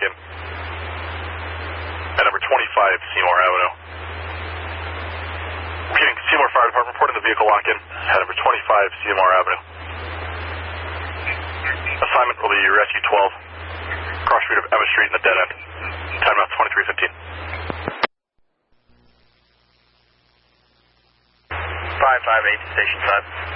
lock-in. At number 25 Seymour Avenue. We're getting Seymour Fire Department reporting the vehicle lock-in at number 25 Seymour Avenue. Assignment will be Rescue 12, cross street of Emma Street in the dead end. Time out 23:15. 558 station side.